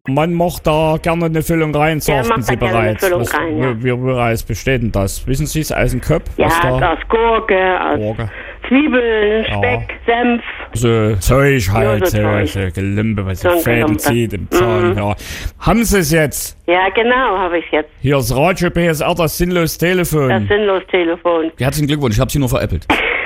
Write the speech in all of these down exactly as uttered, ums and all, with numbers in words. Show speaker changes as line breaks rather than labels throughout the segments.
Man macht da gerne eine Füllung rein,
Ja,
sagten
macht
Sie
da gerne eine
bereits.
Füllung
Was,
rein, ja.
wie, wie bereits besteht denn das? Wissen Sie es aus dem Köpf?
Ja,
was da?
aus Gurke, aus
Gurke.
Zwiebeln,
Ja.
Speck, Senf.
So Zeug halt,
so
so,
Zeug.
so Gelimpe, was
So
so
ein
Fäden
Gelumpe.
zieht im Zahn.
Mhm.
Ja. Haben Sie es jetzt?
Ja, genau, habe ich jetzt.
Hier ist Radio P S R, das sinnlos Telefon.
Das sinnlos Telefon.
Herzlichen Glückwunsch, ich habe Sie nur veräppelt.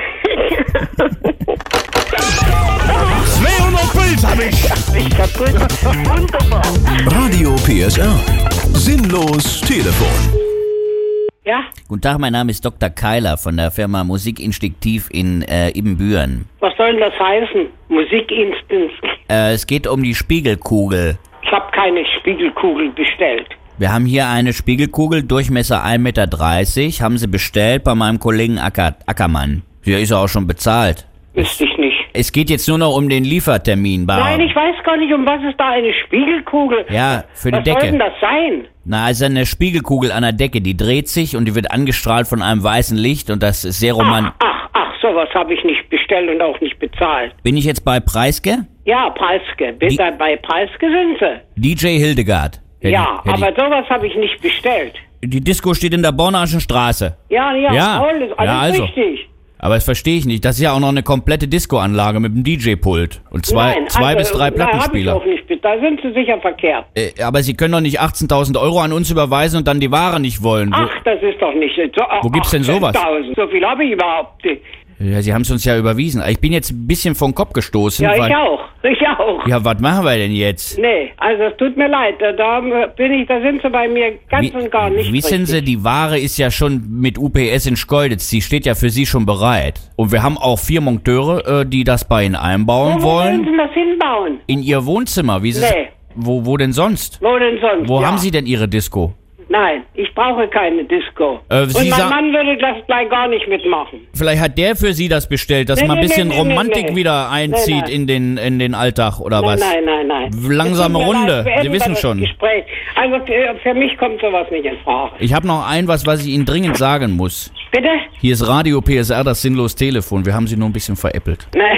zweihundert Puls habe ich!
Ich kaputt. Wunderbar.
Radio P S R. Sinnlos Telefon.
Ja,
Guten Tag, mein Name ist Doktor Keiler von der Firma Musikinstinktiv in äh, Ibbenbüren.
Was soll denn das heißen? Musikinstinkt.
Äh, es geht um die Spiegelkugel.
Ich habe keine Spiegelkugel bestellt.
Wir haben hier eine Spiegelkugel, Durchmesser ein Meter dreißig, haben sie bestellt bei meinem Kollegen Acker, Ackermann. Hier ist er auch schon bezahlt.
Wüsste ich nicht.
Es geht jetzt nur noch um den Liefertermin. Bei,
Nein, ich weiß gar nicht, um was ist da eine Spiegelkugel?
Ja, für die
was
Decke.
Was soll denn das sein?
Na, also eine Spiegelkugel an der Decke, die dreht sich und die wird angestrahlt von einem weißen Licht und das ist sehr romantisch.
Ach, ach, ach, sowas habe ich nicht bestellt und auch nicht bezahlt.
Bin ich jetzt bei Preiske?
Ja, Preiske.
Die-
Bitte, bei Preiske sind sie.
D J Hildegard. Hätte
Ja,
ich- hätte
aber sowas habe ich nicht bestellt.
ich, die Disco steht in der Bornauschen Straße.
Ja, ja,
Ja,
alles, alles
ja, also.
richtig.
Aber das verstehe ich nicht. Das ist ja auch noch eine komplette Discoanlage mit einem D J-Pult und zwei,
Nein,
zwei
also,
bis drei
nein, hab ich
Plattenspieler.
auch nicht. Da sind sie sicher verkehrt.
Äh, aber Sie können doch nicht achtzehntausend Euro an uns überweisen und dann die Ware nicht wollen. Wo,
Ach, das ist doch nicht so.
Wo gibt's denn sowas?
achtzehntausend. So viel habe ich überhaupt nicht.
ja, Sie haben es uns ja überwiesen. Ich bin jetzt ein bisschen vom Kopf gestoßen.
Ja,
weil,
ich auch. Ich auch.
Ja, was machen wir denn jetzt?
Nee, also es tut mir leid. Da, da bin ich, da sind sie bei mir ganz
Wie-
und gar nicht
Wissen Sie,
richtig.
die Ware ist ja schon mit U P S in Schkeuditz. Die steht ja für Sie schon bereit. Und wir haben auch vier Monteure, äh, die das bei Ihnen einbauen
Wo wollen
wollen.
Sie das hinbauen?
In Ihr Wohnzimmer. Wie Sie
Nee.
wo, wo denn sonst?
Wo denn sonst?
Wo
ja.
haben Sie denn Ihre Disco?
Nein, ich brauche keine Disco.
Äh,
und
Sie
mein
sa-
Mann würde das gleich gar nicht mitmachen.
Vielleicht hat der für Sie das bestellt, dass
Nee,
mal ein
nee,
bisschen
nee, nee,
Romantik
nee.
wieder einzieht
Nee, nein.
in den in den Alltag oder
Nein,
was?
nein, nein, nein.
Langsame
Es tut mir
Runde,
leid, beenden
Sie
wir
wissen
das
schon.
Gespräch. Also für, für mich kommt sowas nicht in Frage.
Ich habe noch ein was, was ich Ihnen dringend sagen muss.
Bitte?
Hier ist Radio P S R, das sinnlos Telefon. Wir haben Sie nur ein bisschen veräppelt.
Nein.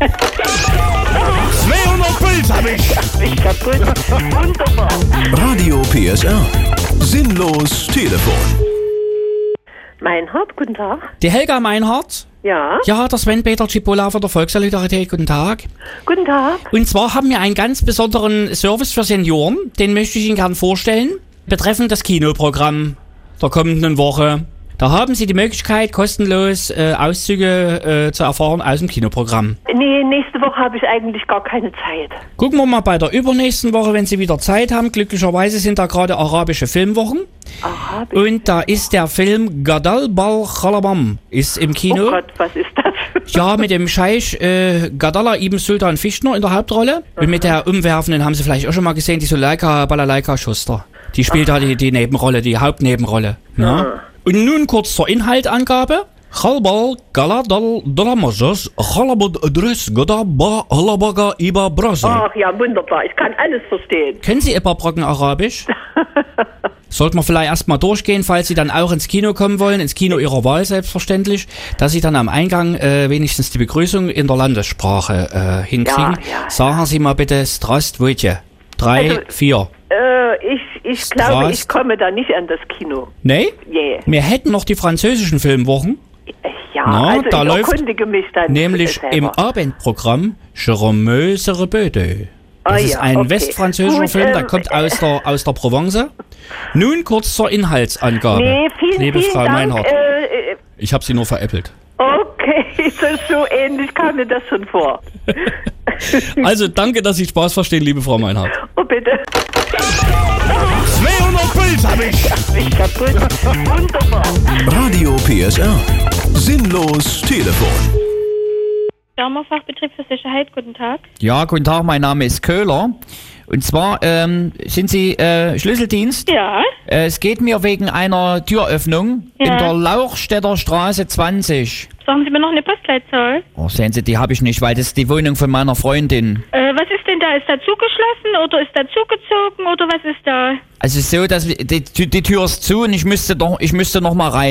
zweihundert Puls habe ich!
Ich kaputt. Wunderbar.
Radio P S R. Sinnlos Telefon.
Meinhard, guten Tag.
Die Helga Meinhardt?
Ja,
Ja, der Sven-Peter Cipolla von der Volkssolidarität, guten Tag.
guten Tag.
Und zwar haben wir einen ganz besonderen Service für Senioren, den möchte ich Ihnen gern vorstellen, betreffend das Kinoprogramm der kommenden Woche. Da haben Sie die Möglichkeit, kostenlos äh, Auszüge äh, zu erfahren aus dem Kinoprogramm.
Nee, nächste Woche habe ich eigentlich gar keine Zeit.
Gucken wir mal bei der übernächsten Woche, wenn Sie wieder Zeit haben. Glücklicherweise sind da gerade arabische Filmwochen.
Arabisch.
Und da ist der Film Gadal Bal Khalabam ist im Kino.
Oh Gott, was ist das?
Ja, mit dem Scheich äh, Gadalla Ibn Sultan Fichtner in der Hauptrolle. Und mit der umwerfenden, haben Sie vielleicht auch schon mal gesehen, die Suleika Balalaika Schuster. Die spielt da die, die Nebenrolle, die Hauptnebenrolle. Ja. Und nun kurz zur Inhaltangabe. Khalbal Galadal Dramazas Khalabad Adres Gadaba Alabaga Iba Brase.
Ach ja, wunderbar. Ich kann alles verstehen.
Kennen Sie ein paar Brocken Arabisch? Sollten wir vielleicht erstmal durchgehen, falls Sie dann auch ins Kino kommen wollen, ins Kino Ihrer Wahl selbstverständlich, dass Sie dann am Eingang äh, wenigstens die Begrüßung in der Landessprache äh, hinkriegen.
Ja, ja,
Sagen Sie mal bitte Strastwojtje. Drei,
Also-
vier.
Äh, ich, ich glaube,
Strast.
ich komme da nicht an das Kino.
Nee?
Yeah.
Wir hätten noch die französischen Filmwochen,
Ja,
Na,
also
da
ich
läuft
erkundige mich dann
nämlich
selber.
im Abendprogramm Jérôme Serebede. Das
Ah,
ist
ja,
ein
okay.
westfranzösischer
Gut,
Film, der
ähm,
kommt aus der, aus der Provence. Nun kurz zur Inhaltsangabe.
Nee, vielen,
Liebe
vielen
Frau
Dank.
Meinhardt.
Äh, äh,
Ich habe Sie nur veräppelt.
okay, so, so ähnlich kam mir das schon vor.
Also danke, dass Sie Spaß verstehen, liebe Frau Meinhardt.
Oh, bitte.
zweihundert Puls habe ich!
Ich kaputt. Wunderbar.
Radio P S R. Sinnlos Telefon.
Firmenfachbetrieb für Sicherheit, guten Tag.
Ja, guten Tag, mein Name ist Köhler. Und zwar ähm, sind Sie äh, Schlüsseldienst.
Ja,
Äh, es geht mir wegen einer Türöffnung
Ja.
in der Lauchstädter Straße zwanzig.
sagen Sie mir noch eine Postleitzahl.
Oh, sehen Sie, die habe ich nicht, weil das ist die Wohnung von meiner Freundin.
Äh, was ist denn da? Ist da zugeschlossen oder ist da zugezogen oder was ist da?
Also so, dass wir- die, die Tür ist zu und ich müsste doch, ich müsste noch mal rein.